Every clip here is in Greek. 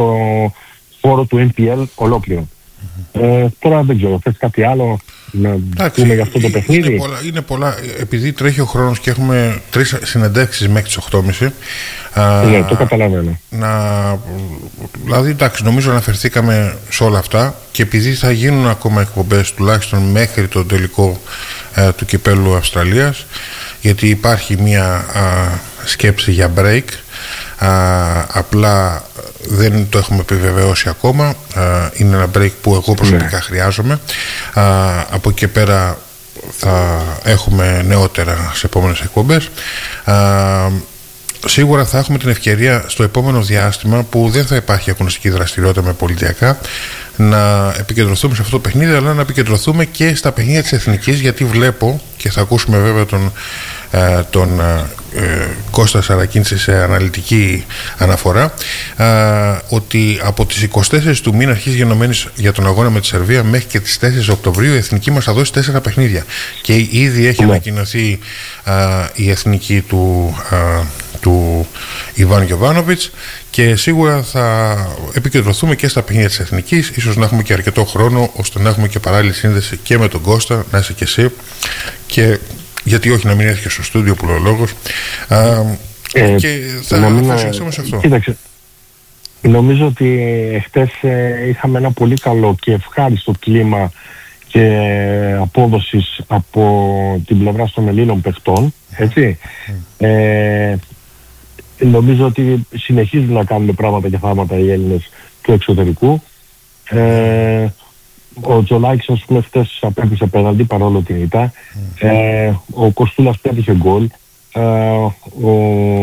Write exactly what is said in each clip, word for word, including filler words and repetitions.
στο χώρο του εν πι ελ ολόκληρο. Mm-hmm. Ε, τώρα δεν ξέρω, θες κάτι άλλο να πούμε για αυτό το παιχνίδι? Είναι πολλά, είναι πολλά, επειδή τρέχει ο χρόνος και έχουμε τρεις συνεντεύξεις μέχρι τις οκτώ και μισή. Ναι, το καταλαβαίνω. Να, δηλαδή, εντάξει, νομίζω αναφερθήκαμε σε όλα αυτά και επειδή θα γίνουν ακόμα εκπομπές τουλάχιστον μέχρι το τελικό ε, του κυπέλλου Αυστραλίας, γιατί υπάρχει μια α, σκέψη για break. Α, απλά δεν το έχουμε επιβεβαιώσει ακόμα. Α, είναι ένα break που εγώ προσωπικά ναι. χρειάζομαι. Α, από εκεί και πέρα θα έχουμε νεότερα σε επόμενες εκπομπές. Α, σίγουρα θα έχουμε την ευκαιρία στο επόμενο διάστημα, που δεν θα υπάρχει αγωνιστική δραστηριότητα με πολιτιακά, να επικεντρωθούμε σε αυτό το παιχνίδι, αλλά να επικεντρωθούμε και στα παιχνίδια της Εθνικής, γιατί βλέπω, και θα ακούσουμε βέβαια τον τον ε, Κώστα Σαρακίνηση σε αναλυτική αναφορά, ε, ότι από τις είκοσι τέσσερις του μήνα αρχής γενομένης για τον αγώνα με τη Σερβία μέχρι και τις τέσσερις Οκτωβρίου η Εθνική μας θα δώσει τέσσερα παιχνίδια και ήδη έχει ανακοινωθεί ε, η Εθνική του, ε, του Ιβάν Γιοβάνοβιτς και σίγουρα θα επικεντρωθούμε και στα παιχνίδια της Εθνικής, ίσως να έχουμε και αρκετό χρόνο ώστε να έχουμε και παράλληλη σύνδεση και με τον Κώστα, να είσαι και εσύ, και γιατί όχι να μην έρθει και στο στούντιο που λέει ο λόγος, ε, και θα αφοσιαστούμε σε αυτό. Κοίταξε, νομίζω ότι χτες ε, είχαμε ένα πολύ καλό και ευχάριστο κλίμα και απόδοσης από την πλευρά των Ελλήνων παιχτών, έτσι. Mm. Ε, νομίζω ότι συνεχίζουν να κάνουν πράγματα και θάματα οι Έλληνες του εξωτερικού. Ε, Ο Τζολάκης, ας πούμε, χτες απέκτησε πέναλτι παρόλο την ήττα. Mm. Ε, ο Κοστούλας πέτυχε γκολ. Ε, ο,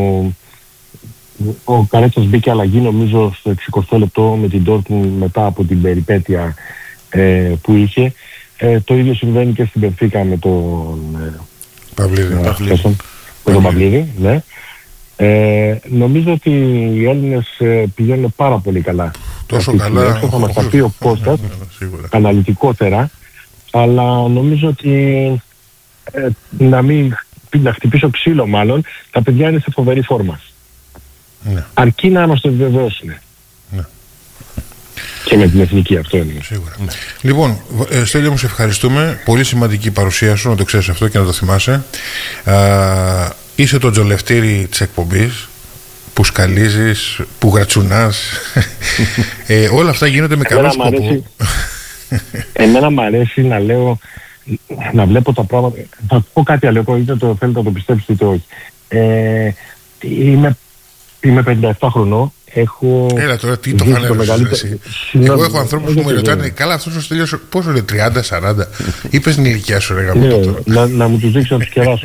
ο Καρέτσας μπήκε αλλαγή νομίζω στο εξηκοστό λεπτό με την Dortmund μετά από την περιπέτεια ε, που είχε. Ε, το ίδιο συμβαίνει και στην Μπενφίκα με τον Παυλίδη. Ε, Παυλίδη. Με τον Παυλίδη, ναι. Ε, νομίζω ότι οι Έλληνες ε, πηγαίνουν πάρα πολύ καλά. Τόσο καλά. Θα μας τα πει ο Κώστας αναλυτικότερα, αλλά νομίζω ότι ε, να μην να χτυπήσω ξύλο μάλλον, τα παιδιά είναι σε φοβερή φόρμα. Ναι. Αρκεί να μας το επιβεβαιώσουν. Ναι. Και με την Εθνική αυτό είναι. Σίγουρα. Ναι. Λοιπόν, ε, Στέλιο μου, σε ευχαριστούμε. Πολύ σημαντική παρουσία σου, να το ξέρεις αυτό και να το θυμάσαι. Α, είσαι το τζολευτήρι της εκπομπής, που σκαλίζεις, που γρατσουνάς. ε, όλα αυτά γίνονται με καλό σκοπό. Εμένα μου αρέσει να λέω, να βλέπω τα πράγματα. Θα πω κάτι άλλο, είτε το θέλετε να το πιστέψετε είτε όχι. Ε, είμαι, είμαι πενήντα επτά χρονών. Έχω. Έλα τώρα, τι το φανέρωσες εσύ? Εγώ έχω ανθρώπους που μου ρωτάνε, καλά, αυτός ο Στέλιος πόσο είναι, τριάντα σαράντα? Είπες την ηλικία σου, ρε γαμώτο. να, να μου τους δείξω να τους κεράσω.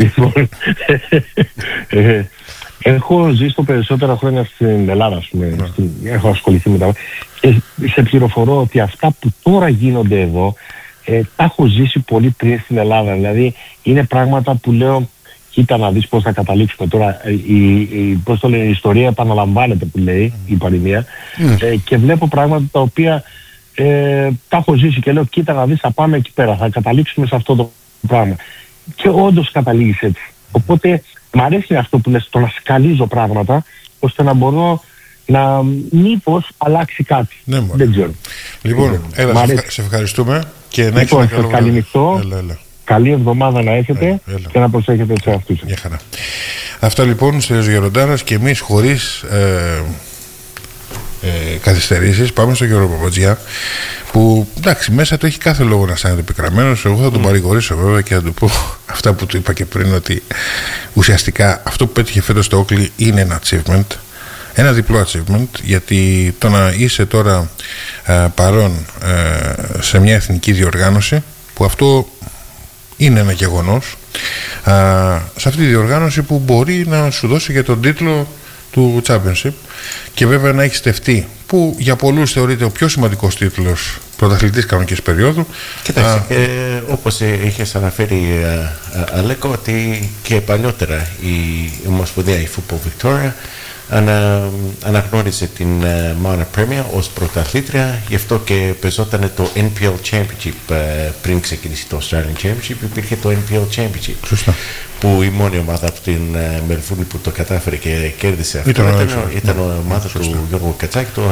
Έχω ζήσει το περισσότερα χρόνια στην Ελλάδα, ας πούμε. Yeah. Στην, έχω ασχοληθεί με τα. Και σε πληροφορώ ότι αυτά που τώρα γίνονται εδώ, ε, τα έχω ζήσει πολύ πριν στην Ελλάδα. Δηλαδή, είναι πράγματα που λέω, κοίτα να δεις πώς θα καταλήξουμε τώρα. Η, η, πώς το λένε, η ιστορία επαναλαμβάνεται, που λέει mm. η παροιμία. Mm. Ε, και βλέπω πράγματα τα οποία ε, τα έχω ζήσει και λέω, κοίτα να δεις, θα πάμε εκεί πέρα, θα καταλήξουμε σε αυτό το πράγμα. Και όντως καταλήγεις έτσι. Οπότε, μ' αρέσει αυτό που λες, το να σκαλίζω πράγματα, ώστε να μπορώ να μήπως αλλάξει κάτι. Ναι, δεν ξέρω. Λοιπόν, έλα, σε, σε ευχαριστούμε και να λοιπόν, έχεις ένα καλό καληνυχτό, έλα, έλα. Καλή εβδομάδα να έχετε, έλα, έλα. Και να προσέχετε σε αυτούς. Μια χαρά. Αυτά λοιπόν, Στέλιος Γεροντάρας, και εμείς χωρίς ε, ε, καθυστερήσεις πάμε στον Γιώργο Παπατζιά, που εντάξει, μέσα του έχει κάθε λόγο να αισθάνεται πικραμένος. Εγώ θα τον mm. παρηγορήσω βέβαια και θα του πω αυτά που του είπα και πριν, ότι ουσιαστικά αυτό που πέτυχε φέτος στο Oakley είναι ένα achievement, ένα διπλό achievement, γιατί το να είσαι τώρα ε, παρόν ε, σε μια εθνική διοργάνωση, που αυτό είναι ένα γεγονός, ε, σε αυτή τη διοργάνωση που μπορεί να σου δώσει και τον τίτλο του Championship, και βέβαια να έχει στεφτεί, που για πολλούς θεωρείται ο πιο σημαντικός τίτλος πρωταθλητής κανονικής περίοδου. Κοιτάξτε, ε, όπως είχες αναφέρει, ε, Αλέκο, ότι και παλιότερα η Ομοσπονδία, η Football Victoria, ανα, αναγνώριζε την uh, Mana Premier ως πρωταθλήτρια, γι' αυτό και παίζονταν το εν πι ελ Championship uh, πριν ξεκινήσει το Australian Championship. Υπήρχε το εν πι ελ Championship. Σωστά. Που η μόνη ομάδα από την uh, Μελβούρνη που το κατάφερε και κέρδισε αυτό ήταν, ήταν, ήταν η ομάδα Σωστά. του Γιώργου Κατσάκη.